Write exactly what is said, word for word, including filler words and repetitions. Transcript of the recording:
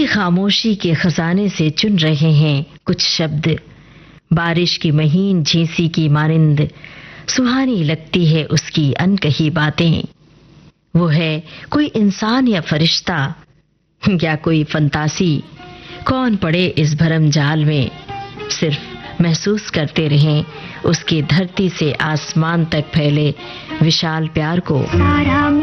की खामोशी के खजाने से चुन रहे हैं कुछ शब्द। बारिश की महीन झींसी की मानिंद सुहानी लगती है उसकी अनकही बातें। वो है कोई इंसान या फरिश्ता या कोई फंतासी, कौन पड़े इस भरम जाल में। सिर्फ महसूस करते रहें उसके धरती से आसमान तक फैले विशाल प्यार को।